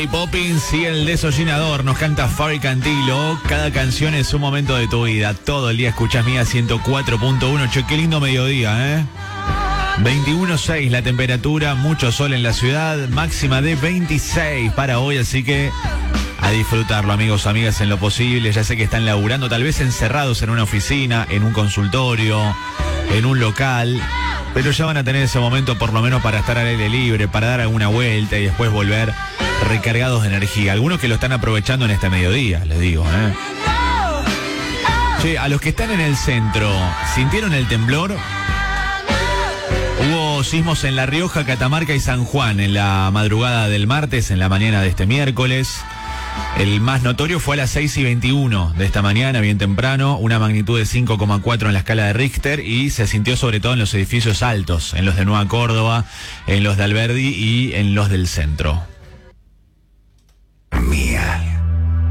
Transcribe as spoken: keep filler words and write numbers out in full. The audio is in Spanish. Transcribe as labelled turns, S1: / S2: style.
S1: Mary Poppins y el desollinador. Nos canta Fari Cantilo. Cada canción es un momento de tu vida. Todo el día escuchás Mía ciento cuatro punto uno. Che, qué lindo mediodía, ¿eh? veintiuno punto seis la temperatura, mucho sol en la ciudad, máxima de veintiséis para hoy, así que a disfrutarlo, amigos, amigas, en lo posible. Ya sé que están laburando, tal vez encerrados en una oficina, en un consultorio, en un local, pero ya van a tener ese momento por lo menos para estar al aire libre, para dar alguna vuelta y después volver recargados de energía. Algunos que lo están aprovechando en este mediodía, les digo, ¿eh? Che, a los que están en el centro, ¿sintieron el temblor? Hubo sismos en La Rioja, Catamarca y San Juan en la madrugada del martes, en la mañana de este miércoles. El más notorio fue a las seis y veintiuno de esta mañana, bien temprano, una magnitud de cinco coma cuatro en la escala de Richter, y se sintió sobre todo en los edificios altos, en los de Nueva Córdoba, en los de Alberdi y en los del centro.